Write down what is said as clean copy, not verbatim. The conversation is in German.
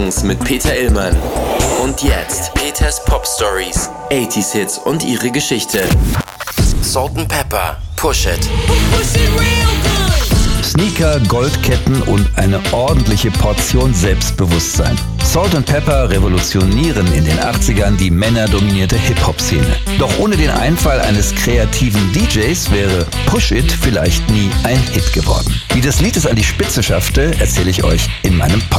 Morgens mit Peter Illmann. Und jetzt Peters Pop Stories, 80s Hits und ihre Geschichte. Salt&Pepper, Push It. Sneaker, Goldketten und eine ordentliche Portion Selbstbewusstsein. Salt&Pepper revolutionieren in den 80ern die männerdominierte Hip-Hop-Szene. Doch ohne den Einfall eines kreativen DJs wäre Push It vielleicht nie ein Hit geworden. Wie das Lied es an die Spitze schaffte, erzähle ich euch in meinem Podcast.